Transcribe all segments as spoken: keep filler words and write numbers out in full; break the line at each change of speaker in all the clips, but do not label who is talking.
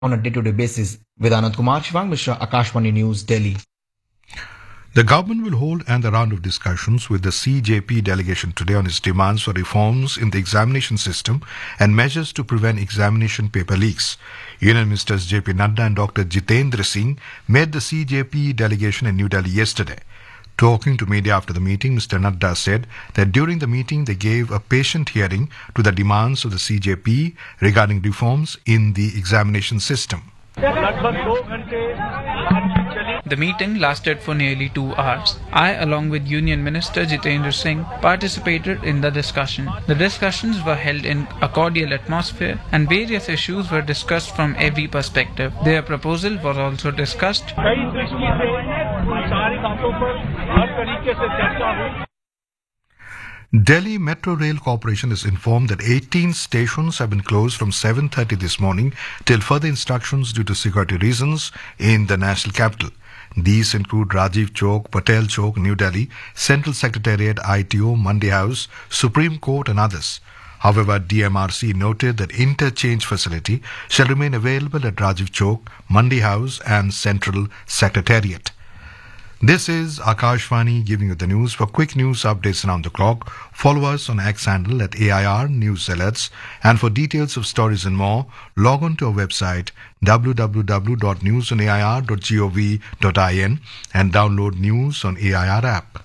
on a day-to-day basis. With Anand Kumar Shivang, Mishra, Akashvani News, Delhi.
The government will hold another round of discussions with the C J P delegation today on its demands for reforms in the examination system and measures to prevent examination paper leaks. Union Ministers J P Nadda and Doctor Jitendra Singh met the C J P delegation in New Delhi yesterday. Talking to media after the meeting, Mister Nadda said that during the meeting they gave a patient hearing to the demands of the C J P regarding reforms in the examination system.
The meeting lasted for nearly two hours. I, along with Union Minister Jitendra Singh, participated in the discussion. The discussions were held in a cordial atmosphere and various issues were discussed from every perspective. Their proposal was also discussed.
Delhi Metro Rail Corporation is informed that eighteen stations have been closed from seven thirty this morning till further instructions due to security reasons in the national capital. These include Rajiv Chowk, Patel Chowk, New Delhi, Central Secretariat, I T O, Mandi House, Supreme Court and others. However, D M R C noted that interchange facility shall remain available at Rajiv Chowk, Mandi House and Central Secretariat. This is Akashvani giving you the news. For quick news updates around the clock, follow us on X handle at A I R News Alerts. And for details of stories and more, log on to our website w w w dot news on a i r dot gov dot in and download News on A I R app.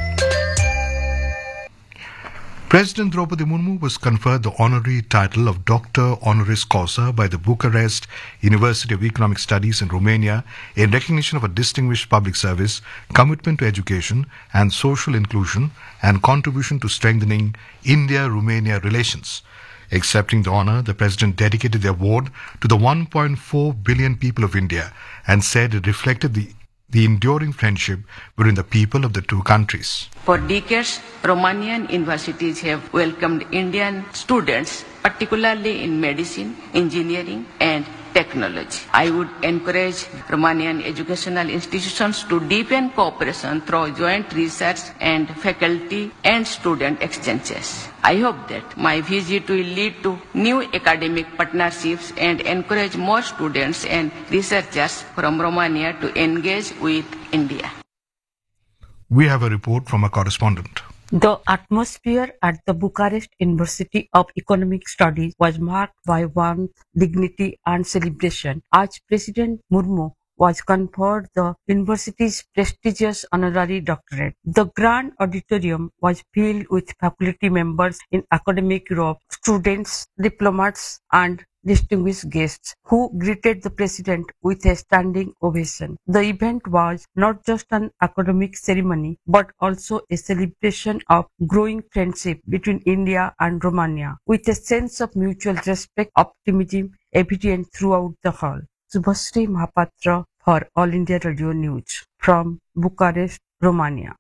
President Draupadi Murmu was conferred the honorary title of Doctor Honoris Causa by the Bucharest University of Economic Studies in Romania in recognition of a distinguished public service, commitment to education and social inclusion, and contribution to strengthening India-Romania relations. Accepting the honor, the President dedicated the award to the one point four billion people of India and said it reflected the the enduring friendship between the people of the two countries.
For decades, Romanian universities have welcomed Indian students, particularly in medicine, engineering, and technology. I would encourage Romanian educational institutions to deepen cooperation through joint research and faculty and student exchanges. I hope that my visit will lead to new academic partnerships and encourage more students and researchers from Romania to engage with India.
We have a report from a correspondent.
The atmosphere at the Bucharest University of Economic Studies was marked by warmth, dignity and celebration as President Murmu was conferred the university's prestigious honorary doctorate. The grand auditorium was filled with faculty members in academic robes, students, diplomats and distinguished guests who greeted the president with a standing ovation. The event was not just an academic ceremony but also a celebration of growing friendship between India and Romania, with a sense of mutual respect, optimism evident throughout the hall. Subhasri Mahapatra for All India Radio News from Bucharest, Romania.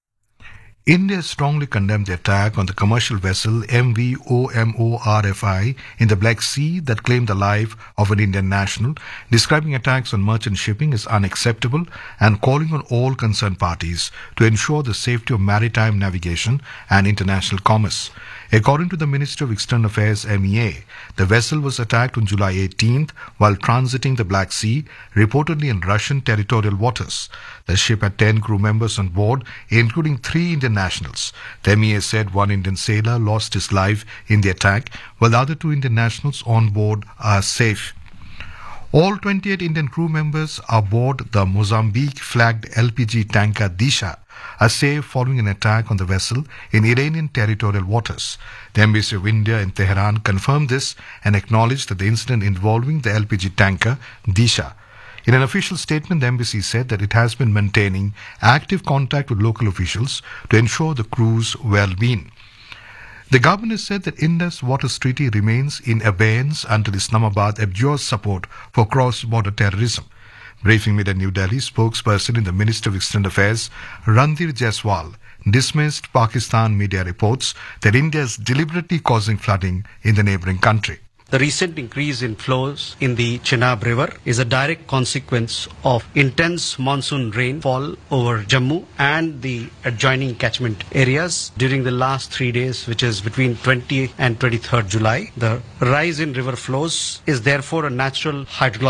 India strongly condemned the attack on the commercial vessel M V O M O R F I in the Black Sea that claimed the life of an Indian national, describing attacks on merchant shipping as unacceptable and calling on all concerned parties to ensure the safety of maritime navigation and international commerce. According to the Ministry of External Affairs M E A, the vessel was attacked on July eighteenth while transiting the Black Sea, reportedly in Russian territorial waters. The ship had ten crew members on board, including three Indian nationals. The M E A said one Indian sailor lost his life in the attack, while the other two Indian nationals on board are safe. All twenty-eight Indian crew members aboard the Mozambique-flagged L P G tanker Disha are safe following an attack on the vessel in Iranian territorial waters. The Embassy of India in Tehran confirmed this and acknowledged that the incident involving the L P G tanker Disha. In an official statement, the embassy said that it has been maintaining active contact with local officials to ensure the crew's well-being. The government has said that Indus Waters Treaty remains in abeyance until Islamabad abjures support for cross-border terrorism. Briefing me at New Delhi, spokesperson in the Ministry of External Affairs, Randhir Jaiswal, dismissed Pakistan media reports that India is deliberately causing flooding in the neighbouring country.
The recent increase in flows in the Chenab River is a direct consequence of intense monsoon rainfall over Jammu and the adjoining catchment areas during the last three days, which is between twentieth and twenty-third July. The rise in river flows is therefore a natural hydrological